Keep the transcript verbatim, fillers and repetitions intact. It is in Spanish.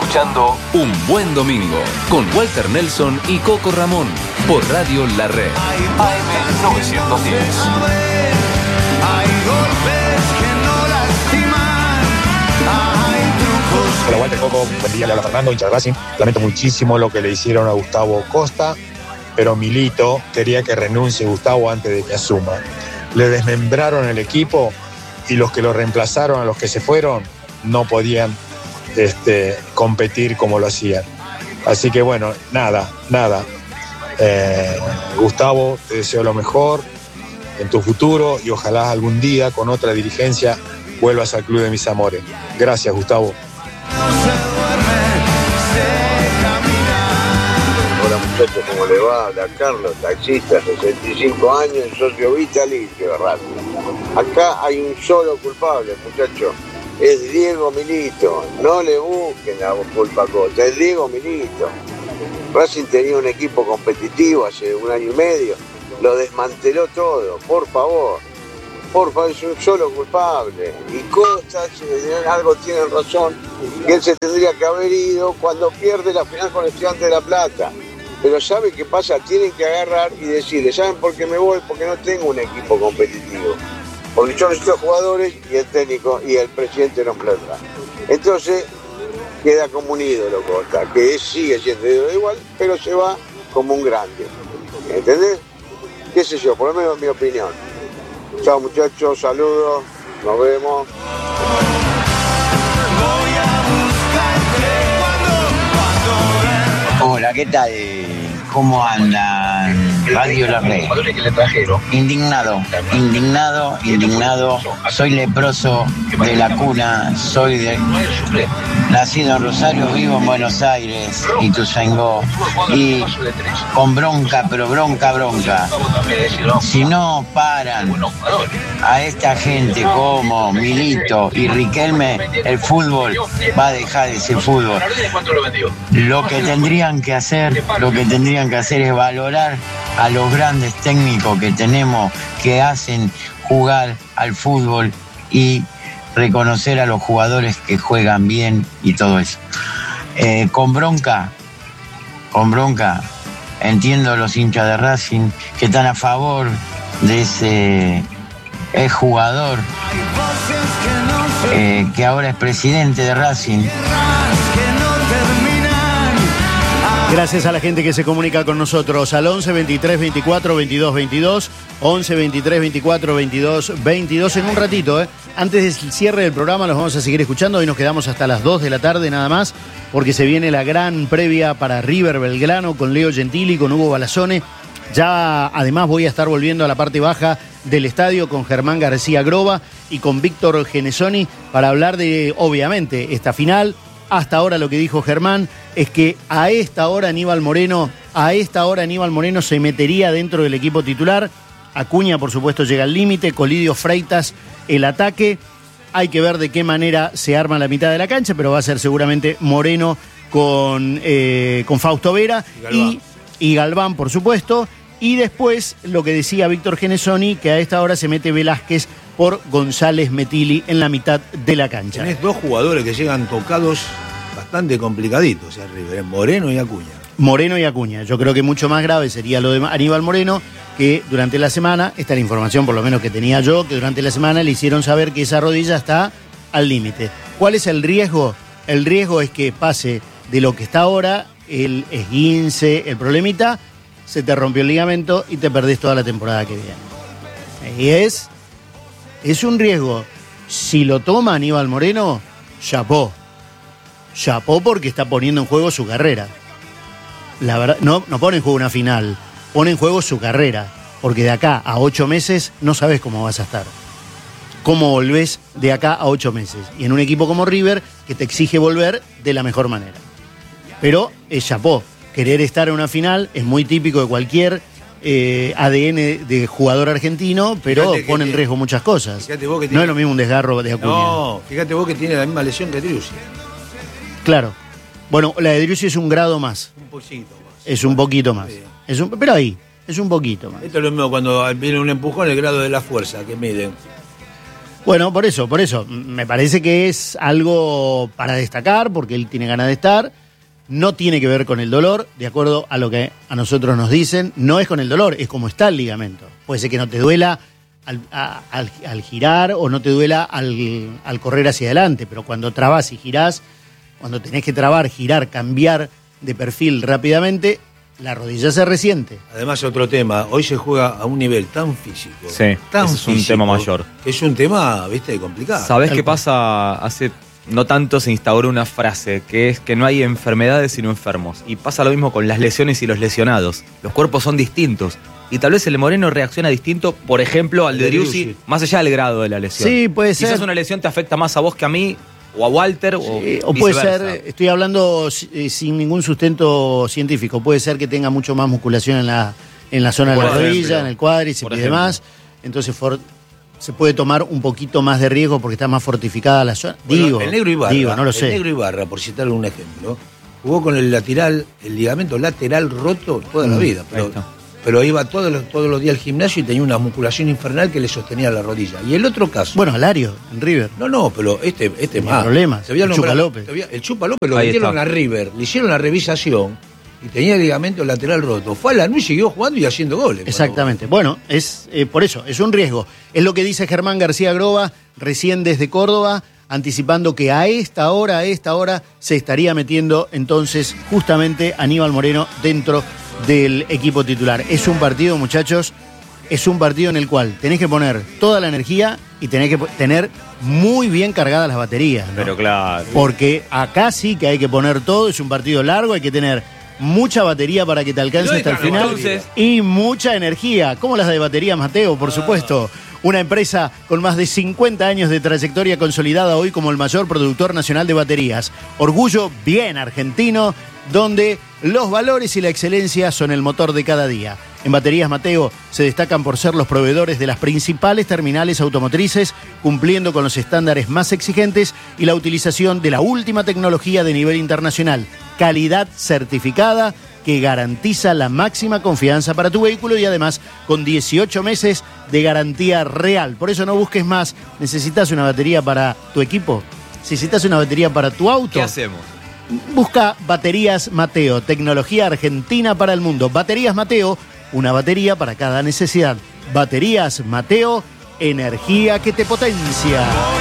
escuchando Un Buen Domingo con Walter Nelson y Coco Ramón por Radio La Red. A M novecientos diez. Hay golpes que no lastiman. Hay trucos. Hola Walter, Coco, buen día, le habla Fernando, hincha de Racing. Lamento muchísimo lo que le hicieron a Gustavo Costa, pero Milito quería que renuncie Gustavo antes de que asuma. Le desmembraron el equipo y los que lo reemplazaron, a los que se fueron, no podían este, competir como lo hacían. Así que bueno, nada, nada. Eh, Gustavo, te deseo lo mejor en tu futuro y ojalá algún día con otra dirigencia vuelvas al club de mis amores. Gracias, Gustavo. Hola muchachos, ¿cómo le va? Habla Carlos, taxista, sesenta y cinco años, socio vitalicio de Racing. Acá hay un solo culpable, muchachos. Es Diego Milito. No le busquen la culpa a Costa, es Diego Milito. Racing tenía un equipo competitivo hace un año y medio. Lo desmanteló todo, por favor. Por favor, es un solo culpable. Y Costa, si algo tienen razón, que él se tendría que haber ido cuando pierde la final con el Estudiantes de La Plata. Pero ¿sabe qué pasa? Tienen que agarrar y decirle, ¿saben por qué me voy? Porque no tengo un equipo competitivo. Porque yo necesito jugadores y el técnico y el presidente no plata. Entonces queda como un ídolo Costa, que sigue siendo ídolo igual, pero se va como un grande. ¿Entendés? ¿Qué sé yo? Por lo menos en mi opinión. Chao muchachos, saludos, nos vemos. Hola, ¿qué tal? ¿Cómo andan? Radio La Red. Indignado, indignado, indignado. Soy leproso de la cuna, soy de... nacido en Rosario, vivo en Buenos Aires, Ituzaingó, y con bronca, pero bronca, bronca. Si no paran a esta gente como Milito y Riquelme, el fútbol va a dejar de ser fútbol. Lo que tendrían que hacer, lo que tendrían que hacer es valorar a los grandes técnicos que tenemos que hacen jugar al fútbol y reconocer a los jugadores que juegan bien y todo eso. Eh, con bronca, con bronca, entiendo a los hinchas de Racing que están a favor de ese ex jugador eh, que ahora es presidente de Racing. Gracias a la gente que se comunica con nosotros al once, veintitrés, veinticuatro, veintidós, veintidós, once, veintitrés, veinticuatro, veintidós, veintidós. En un ratito, ¿eh? Antes del cierre del programa los vamos a seguir escuchando. Hoy nos quedamos hasta las dos de la tarde nada más, porque se viene la gran previa para River Belgrano con Leo Gentili, con Hugo Balazone. Ya además voy a estar volviendo a la parte baja del estadio con Germán García Groba y con Víctor Genesoni para hablar de, obviamente, esta final. Hasta ahora lo que dijo Germán es que a esta hora Aníbal Moreno, a esta hora Aníbal Moreno se metería dentro del equipo titular. Acuña, por supuesto, llega al límite. Colidio, Freitas, el ataque. Hay que ver de qué manera se arma la mitad de la cancha, pero va a ser seguramente Moreno con, eh, con Fausto Vera y Galván. Y, y Galván, por supuesto. Y después lo que decía Víctor Genesoni, que a esta hora se mete Velázquez por González Metilli en la mitad de la cancha. Tenés dos jugadores que llegan tocados bastante complicaditos arriba, Moreno y Acuña. Moreno y Acuña. Yo creo que mucho más grave sería lo de Aníbal Moreno, que durante la semana, esta es la información por lo menos que tenía yo, que durante la semana le hicieron saber que esa rodilla está al límite. ¿Cuál es el riesgo? El riesgo es que pase de lo que está ahora, el esguince, el problemita, se te rompió el ligamento y te perdés toda la temporada que viene. Y es, es un riesgo. Si lo toma Aníbal Moreno, chapó. Chapó porque está poniendo en juego su carrera. La verdad, no, no pone en juego una final, pone en juego su carrera. Porque de acá a ocho meses no sabes cómo vas a estar. Cómo volvés de acá a ocho meses. Y en un equipo como River, que te exige volver de la mejor manera. Pero es chapó. Querer estar en una final es muy típico de cualquier eh, A D N de jugador argentino, pero pone en riesgo muchas cosas. No tiene... es lo mismo un desgarro de Acuña. No, fíjate vos que tiene la misma lesión que Driussi. Claro. Bueno, la de Driussi es un grado más. Un poquito más. Es un poquito más. Es un, pero ahí, es un poquito más. Esto es lo mismo cuando viene un empujón, el grado de la fuerza que miden. Bueno, por eso, por eso. Me parece que es algo para destacar, porque él tiene ganas de estar. No tiene que ver con el dolor, de acuerdo a lo que a nosotros nos dicen. No es con el dolor, es como está el ligamento. Puede ser que no te duela al, a, al, al girar o no te duela al, al correr hacia adelante, pero cuando trabas y girás, cuando tenés que trabar, girar, cambiar de perfil rápidamente, la rodilla se resiente. Además, otro tema, hoy se juega a un nivel tan físico. Sí, tan ese es un físico, tema mayor. Que es un tema, viste, complicado. ¿Sabés qué pasa? Hace no tanto se instauró una frase, que es que no hay enfermedades sino enfermos. Y pasa lo mismo con las lesiones y los lesionados. Los cuerpos son distintos. Y tal vez el Moreno reacciona distinto, por ejemplo, al de Driussi, más allá del grado de la lesión. Sí, puede ser. Quizás una lesión te afecta más a vos que a mí, o a Walter, sí, o o puede viceversa. ser, estoy hablando eh, sin ningún sustento científico, puede ser que tenga mucho más musculación en la, en la zona Por de la ejemplo. rodilla, en el cuádriceps y demás, entonces for, se puede tomar un poquito más de riesgo porque está más fortificada la zona. Bueno, digo, el negro Ibarra, digo, no lo sé. El negro Ibarra, por citarle un ejemplo, jugó con el lateral, el ligamento lateral roto toda la Mm, vida, pero, pero iba todos los, todos los días al gimnasio y tenía una musculación infernal que le sostenía la rodilla. Y el otro caso... Bueno, Alario, en River. No, no, pero este, este No más. hay problema. Te voy a El nombrar- Chupa López. te voy a- el Chupa López lo Ahí metieron está. a River, le hicieron la revisación y tenía el ligamento lateral roto. Fue a Lanús y siguió jugando y haciendo goles. Exactamente. Bueno, es eh, por eso, es un riesgo. Es lo que dice Germán García Groba, recién desde Córdoba, anticipando que a esta hora, a esta hora, se estaría metiendo entonces justamente Aníbal Moreno dentro del equipo titular. Es un partido, muchachos, es un partido en el cual tenés que poner toda la energía y tenés que po- tener muy bien cargadas las baterías, ¿no? Pero claro. Porque acá sí que hay que poner todo, es un partido largo, hay que tener mucha batería para que te alcance No, hasta el claro, final entonces- y mucha energía, como las de batería Mateo, por supuesto. Una empresa con más de cincuenta años de trayectoria consolidada hoy como el mayor productor nacional de baterías. Orgullo bien argentino, donde los valores y la excelencia son el motor de cada día. En Baterías Mateo se destacan por ser los proveedores de las principales terminales automotrices, cumpliendo con los estándares más exigentes y la utilización de la última tecnología de nivel internacional. Calidad certificada que garantiza la máxima confianza para tu vehículo y además con dieciocho meses de garantía real. Por eso no busques más. ¿Necesitas una batería para tu equipo? ¿Necesitas una batería para tu auto? ¿Qué hacemos? Busca Baterías Mateo, tecnología argentina para el mundo. Baterías Mateo, una batería para cada necesidad. Baterías Mateo, energía que te potencia.